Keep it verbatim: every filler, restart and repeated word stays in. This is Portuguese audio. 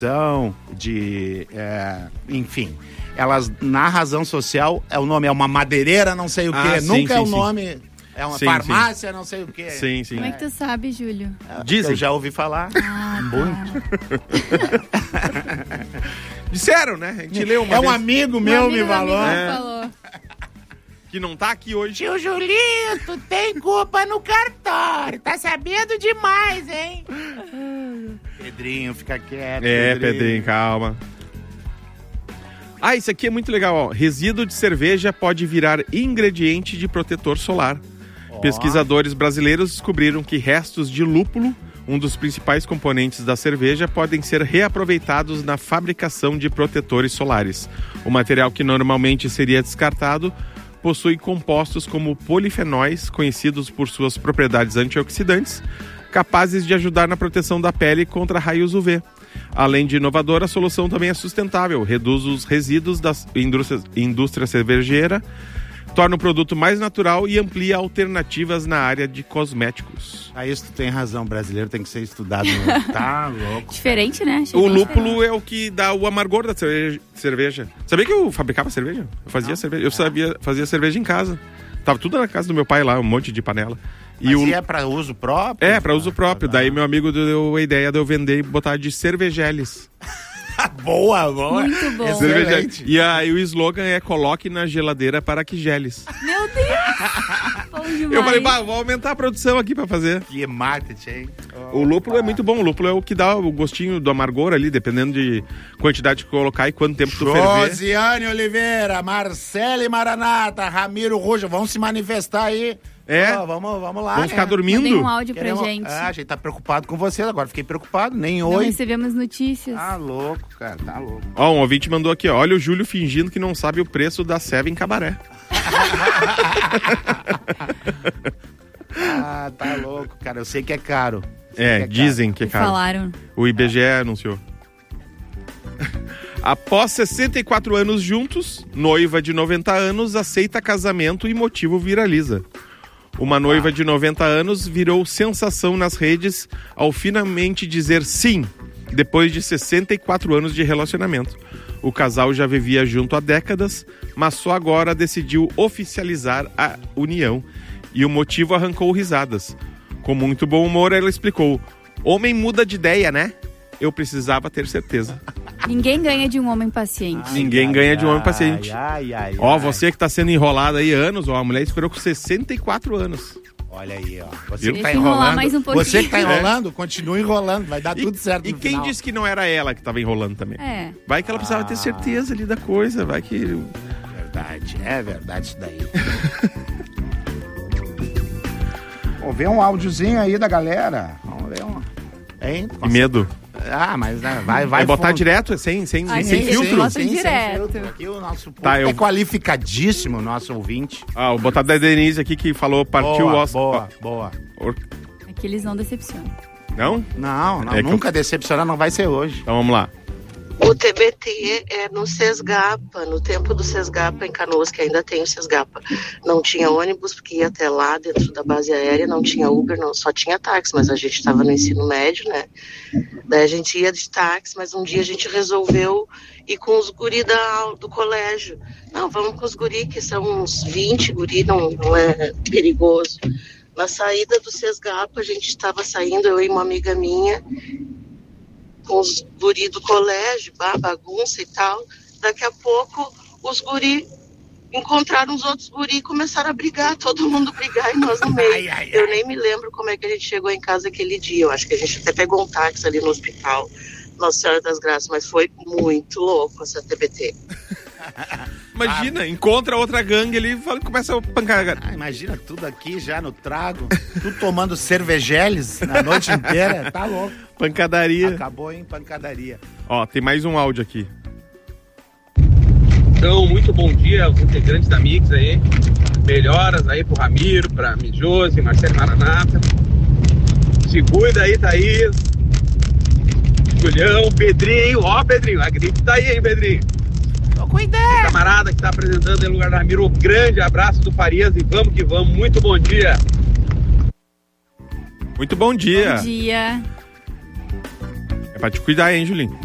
de, é, enfim, elas na razão social, é o nome é uma madeireira, não sei o quê, ah, sim, nunca sim, é o sim. nome, é uma sim, farmácia, sim. não sei o quê. Sim, sim. Como é que tu sabe, Júlio? Dizem. Eu já ouvi falar. Ah, muito. Disseram, né? A gente leu uma É vez. um amigo Um meu amigo, me falou. amigo É. falou. Que não tá aqui hoje. Tio Julinho, tu tem culpa no cartório, tá sabendo demais, hein? Pedrinho, fica quieto. É, Pedrinho, calma. Ah, isso aqui é muito legal, ó. Resíduo de cerveja pode virar ingrediente de protetor solar. Ó. Pesquisadores brasileiros descobriram que restos de lúpulo, um dos principais componentes da cerveja, podem ser reaproveitados na fabricação de protetores solares. O material que normalmente seria descartado possui compostos como polifenóis, conhecidos por suas propriedades antioxidantes, capazes de ajudar na proteção da pele contra raios U V. Além de inovadora, a solução também é sustentável, reduz os resíduos da indústria, indústria cervejeira, torna o produto mais natural e amplia alternativas na área de cosméticos. Ah, isso tu tem razão, brasileiro tem que ser estudado. No... Tá louco. Diferente, né? Achei O bem lúpulo diferente. é o que dá o amargor da cerveja. cerveja. Sabia que eu fabricava cerveja? Eu fazia Não. cerveja. Eu sabia, fazia cerveja em casa. Tava tudo na casa do meu pai lá, um monte de panela. Mas E o... e é pra uso próprio? É, pra uso próprio. Ah, Daí meu amigo deu a ideia de eu vender e botar de cervejeles. Boa, boa. Muito bom. Excelente. E aí o slogan é coloque na geladeira para que geles. Meu Deus! Bom demais. Eu falei, bah, vou aumentar a produção aqui pra fazer. Que marketing, hein? O lúpulo é muito bom. O lúpulo é o que dá o gostinho do amargor ali, dependendo de quantidade que colocar e quanto tempo tu ferver. Josiane Oliveira, Marcele Maranata, Ramiro Ruja, vão se manifestar aí. É. Ó, vamos, vamos lá. Vamos ficar né? dormindo? Mandei um áudio pra Queremos- gente. Ah, a gente tá preocupado com vocês agora. Fiquei preocupado, nem Não oi. recebemos notícias. Tá louco, cara, tá louco. Ó, um ouvinte mandou aqui, ó. Olha o Júlio fingindo que não sabe o preço da Seven Cabaré. Ah, tá louco, cara. Eu sei que é caro. Sei É, que dizem que é caro. Falaram. O I B G E anunciou. Após sessenta e quatro anos juntos, noiva de noventa anos aceita casamento e motivo viraliza. Uma noiva de noventa anos virou sensação nas redes ao finalmente dizer sim, depois de sessenta e quatro anos de relacionamento. O casal já vivia junto há décadas, mas só agora decidiu oficializar a união. E o motivo arrancou risadas. Com muito bom humor, ela explicou: homem muda de ideia, né? Eu precisava ter certeza. Ninguém ganha de um homem paciente. Ninguém ai, ganha de um homem ai, paciente. Ai, ai, Ó, ai. você que tá sendo enrolado aí anos, ó, a mulher esperou com sessenta e quatro anos. Olha aí, ó. Você Viu? que tá Deixa eu enrolar enrolando. mais um pouquinho. Você que tá enrolando, continua enrolando. Vai dar E, tudo certo e no quem final. disse que não era ela que tava enrolando também? É. Vai que ela precisava ter Ah. certeza ali da coisa, vai que... Verdade, é verdade isso daí. Vamos ver um áudiozinho aí da galera. Vamos ver um... Hein? E medo. Ah, mas né, vai, vai. É botar fundo. direto, sem, sem, Ai, sem gente, filtro. bota sem direto. filtro. Aqui o nosso público Tá, eu- é qualificadíssimo, o nosso ouvinte. Ah, vou botar da Denise aqui que falou, partiu boa, o Oscar. boa, boa. Or- Aqui eles não decepcionam. Não? Não, não É que eu- nunca decepcionar, não vai ser hoje. Então vamos lá. O T B T é no Sesgapa, no tempo do Sesgapa em Canoas, que ainda tem o Sesgapa. Não tinha ônibus, porque ia até lá, dentro da base aérea, não tinha Uber, não, só tinha táxi, mas a gente estava no ensino médio, né? Daí a gente ia de táxi, mas um dia a gente resolveu ir com os guri da, do colégio. Não, vamos com os guri, que são uns vinte guri, não, não é perigoso. Na saída do Sesgapa, a gente estava saindo, eu e uma amiga minha, com os guri do colégio, bah, bagunça e tal. Daqui a pouco, os guri encontraram os outros guri e começaram a brigar, todo mundo brigar e nós no meio. Ai, ai, Eu ai. nem me lembro como é que a gente chegou em casa aquele dia. Eu acho que a gente até pegou um táxi ali no hospital, Nossa Senhora das Graças, mas foi muito louco essa T B T. Imagina, encontra outra gangue ali e fala- começa a pancar. Ah, imagina tudo aqui já no trago, tudo tomando cervejeles na noite inteira, tá louco. Pancadaria. Acabou em pancadaria. Ó, tem mais um áudio aqui. Então, muito bom dia aos integrantes da Mix aí. Melhoras aí pro Ramiro, pra Mijose, Marcelo Maranata. Se cuida aí, Thaís. Julião, Pedrinho. Ó, Pedrinho, a gripe tá aí, hein, Pedrinho? Tô cuidando. Camarada que tá apresentando em lugar do Ramiro. Um grande abraço do Farias e vamos que vamos. Muito bom dia. Muito bom dia. Bom dia. É pra te cuidar, hein, Julinho?